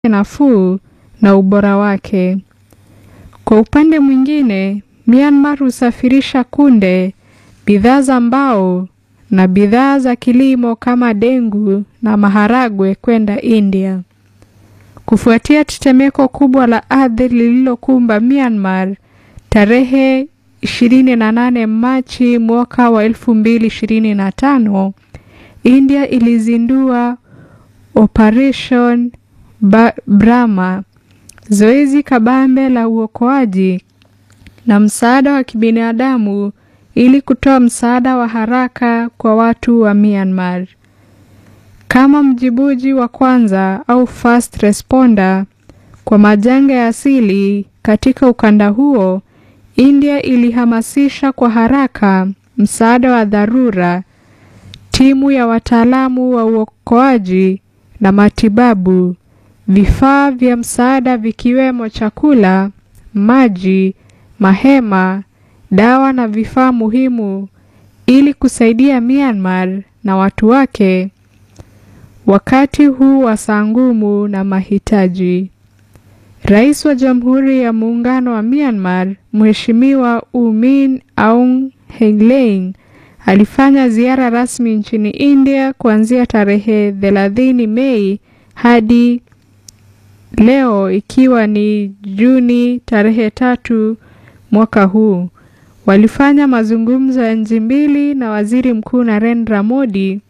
nafuu na ubora wake. Kwa upande mwingine, Myanmar husafirisha kunde, bidhaa za mbao na bidhaa za kilimo kama dengu na maharagwe kwenda India. Kufuatia tetemeko kubwa la ardhi lililokumba Myanmar tarehe 28 Machi mwaka wa 2025, India ilizindua Operation Brahma, zoezi kabambe la uokoaji na msaada wa kibinadamu ili kutoa msaada wa haraka kwa watu wa Myanmar. Kama mjibuji wa kwanza au first responder kwa majanga ya asili katika ukanda huo, India ilihamasisha kwa haraka msaada wa dharura, timu ya wataalamu wa uokoaji na matibabu, vifaa vya msaada vikiwemo chakula, maji, mahema, dawa na vifaa muhimu ili kusaidia Myanmar na watu wake wakati huu wa saa ngumu na mahitaji. Rais wa Jamhuri ya Muungano wa Myanmar, Mheshimiwa U Min Aung Hlaing, alifanya ziara rasmi nchini India kuanzia tarehe 30 Mei hadi leo ikiwa ni Juni tarehe 3 mwaka huu. Walifanya mazungumzo ya nchi mbili na Waziri Mkuu Narendra Modi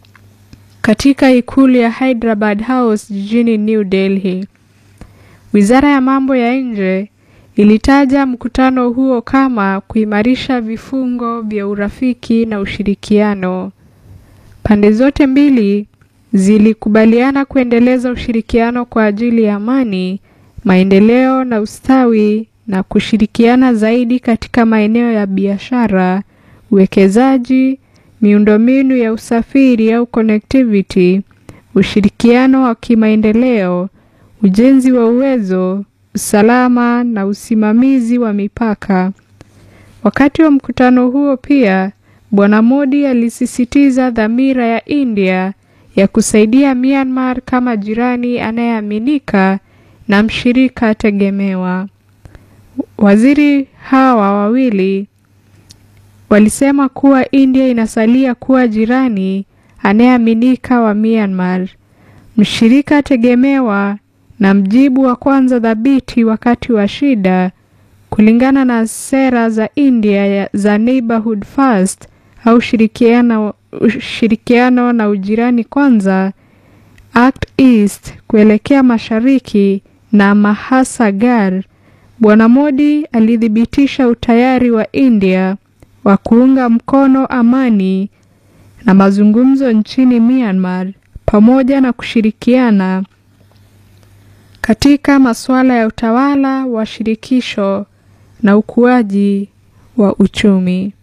katika ikulu ya Hyderabad House jijini New Delhi. Wizara ya mambo ya nje ilitaja mkutano huo kama kuimarisha vifungo vya urafiki na ushirikiano. Pande zote mbili zilikubaliana kuendeleza ushirikiano kwa ajili ya amani, maendeleo na ustawi na kushirikiana zaidi katika maeneo ya biashara, uwekezaji, miundombinu ya usafiri au connectivity, ushirikiano wa kimaendeleo, ujenzi wa uwezo, usalama na usimamizi wa mipaka. Wakati wa mkutano huo pia, Bwana Modi alisisitiza dhamira ya India ya kusaidia Myanmar kama jirani anayeaminika na mshirika tegemewa. Waziri hawa wawili walisema kuwa India inasalia kuwa jirani anayeaminika wa Myanmar, mshirika tegemewa na mjibu wa kwanza dhabiti wakati wa shida, kulingana na sera za India za Neighborhood First au ushirikiano na ujirani kwanza, Act East kuelekea mashariki na Mahasagar. Bwana Modi alithibitisha utayari wa India wa kuunga mkono amani na mazungumzo nchini Myanmar pamoja na kushirikiana katika masuala ya utawala wa shirikisho na ukuaji wa uchumi.